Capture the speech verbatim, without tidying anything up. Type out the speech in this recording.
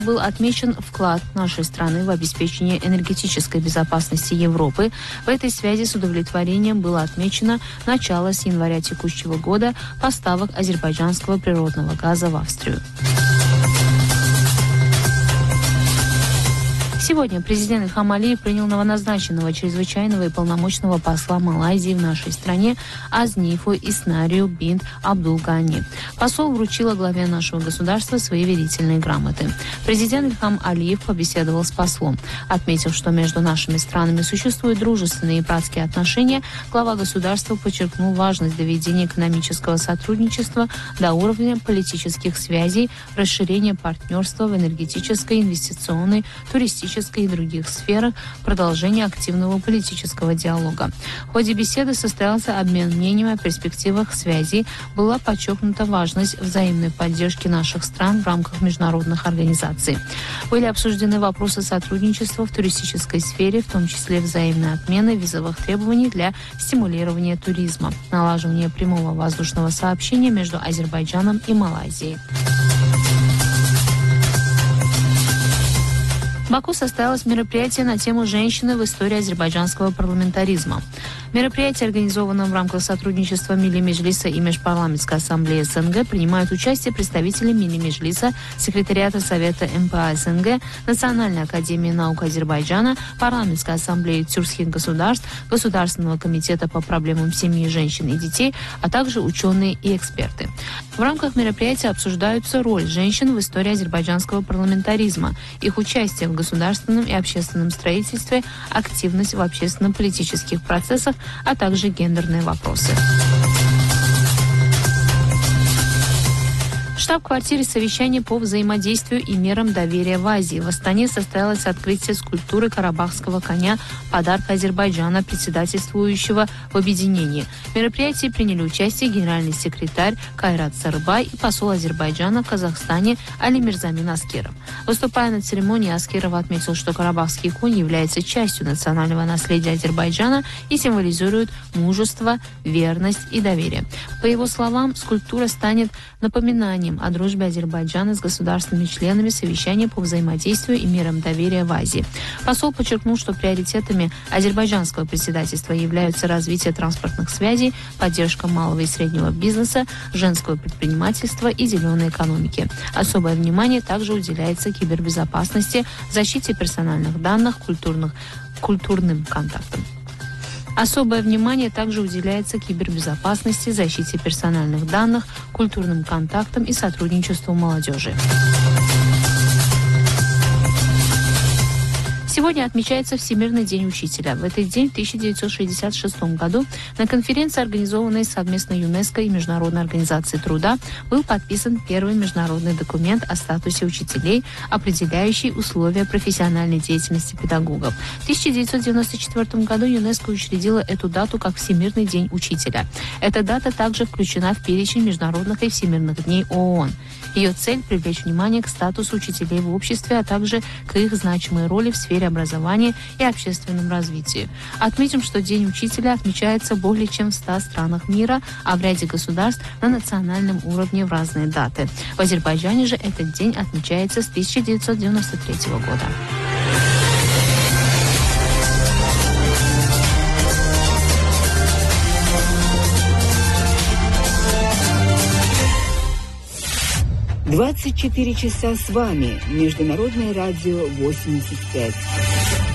был отмечен вклад нашей страны в обеспечение энергетической безопасности Европы. В этой связи с удовлетворением было отмечено начало с января текущего года поставок азербайджанского природного газа в Австрию. Сегодня президент Ильхам Алиев принял новоназначенного чрезвычайного и полномочного посла Малайзии в нашей стране Азнифу Иснарию бинт Абдул-Гани. Посол вручила главе нашего государства свои верительные грамоты. Президент Ильхам Алиев побеседовал с послом. Отметив, что между нашими странами существуют дружественные и братские отношения, глава государства подчеркнул важность доведения экономического сотрудничества до уровня политических связей, расширения партнерства в энергетической, инвестиционной, туристической и других сферах, продолжение активного политического диалога. В ходе беседы состоялся обмен мнениями о перспективах связей, была подчеркнута важность взаимной поддержки наших стран в рамках международных организаций. Были обсуждены вопросы сотрудничества в туристической сфере, в том числе взаимной отмены визовых требований для стимулирования туризма, налаживание прямого воздушного сообщения между Азербайджаном и Малайзией. В Баку состоялось мероприятие на тему «Женщины в истории азербайджанского парламентаризма». Мероприятие, организованное в рамках сотрудничества Милли Меджлиса и Межпарламентской ассамблеи СНГ, принимают участие представители Милли Меджлиса, секретариата Совета эм пэ а СНГ, Национальной академии наук Азербайджана, Парламентской ассамблеи тюркских государств, Государственного комитета по проблемам семьи, женщин и детей, а также ученые и эксперты. В рамках мероприятия обсуждаются роль женщин в истории азербайджанского парламентаризма, их участие в государственном и общественном строительстве, активность в общественно-политических процессах, а также гендерные вопросы. В штаб-квартире совещания по взаимодействию и мерам доверия в Азии в Астане состоялось открытие скульптуры карабахского коня «Подарок Азербайджана», председательствующего в объединении. В мероприятии приняли участие генеральный секретарь Кайрат Сарыбай и посол Азербайджана в Казахстане Али Мирзамин Аскеров. Выступая на церемонии, Аскеров отметил, что карабахский конь является частью национального наследия Азербайджана и символизирует мужество, верность и доверие. По его словам, скульптура станет напоминанием о дружбе Азербайджана с государственными членами совещания по взаимодействию и мерам доверия в Азии. Посол подчеркнул, что приоритетами азербайджанского председательства являются развитие транспортных связей, поддержка малого и среднего бизнеса, женского предпринимательства и зеленой экономики. Особое внимание также уделяется кибербезопасности, защите персональных данных, культурных, культурным контактам. Особое внимание также уделяется кибербезопасности, защите персональных данных, культурным контактам и сотрудничеству молодежи. Сегодня отмечается Всемирный день учителя. В этот день, в тысяча девятьсот шестьдесят шестом году, на конференции, организованной совместно ЮНЕСКО и Международной организацией труда, был подписан первый международный документ о статусе учителей, определяющий условия профессиональной деятельности педагогов. В тысяча девятьсот девяносто четвёртом году ЮНЕСКО учредила эту дату как Всемирный день учителя. Эта дата также включена в перечень международных и всемирных дней ООН. Ее цель – привлечь внимание к статусу учителей в обществе, а также к их значимой роли в сфере образования и общественном развитии. Отметим, что День учителя отмечается более чем в ста странах мира, а в ряде государств на национальном уровне в разные даты. В Азербайджане же этот день отмечается с тысяча девятьсот девяносто третьего года. двадцать четыре часа с вами. Международное радио восемьдесят пять.